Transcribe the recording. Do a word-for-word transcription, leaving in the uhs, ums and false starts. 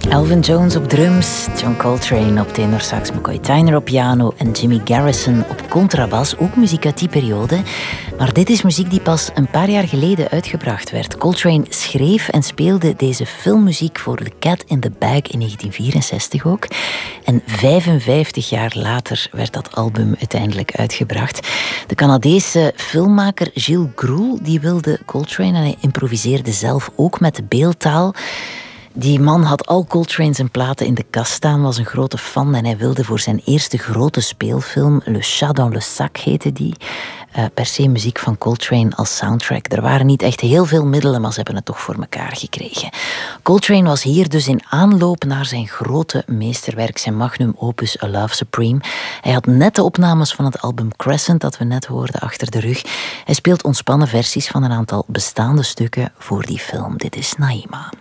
Elvin Jones op drums, John Coltrane op tenorsax, McCoy Tyner op piano en Jimmy Garrison op contrabas. Ook muziek uit die periode. Maar dit is muziek die pas een paar jaar geleden uitgebracht werd. Coltrane schreef en speelde deze filmmuziek voor The Cat in the Bag in negentien vierenzestig ook. En vijfenvijftig jaar later werd dat album uiteindelijk uitgebracht. De Canadese filmmaker Gilles Groule die wilde Coltrane en hij improviseerde zelf ook met beeldtaal. Die man had al Coltrane zijn platen in de kast staan, was een grote fan en hij wilde voor zijn eerste grote speelfilm, Le Chat dans le Sac heette die, uh, per se muziek van Coltrane als soundtrack. Er waren niet echt heel veel middelen, maar ze hebben het toch voor elkaar gekregen. Coltrane was hier dus in aanloop naar zijn grote meesterwerk, zijn magnum opus A Love Supreme. Hij had net de opnames van het album Crescent, dat we net hoorden, achter de rug. Hij speelt ontspannen versies van een aantal bestaande stukken voor die film. Dit is Naïma.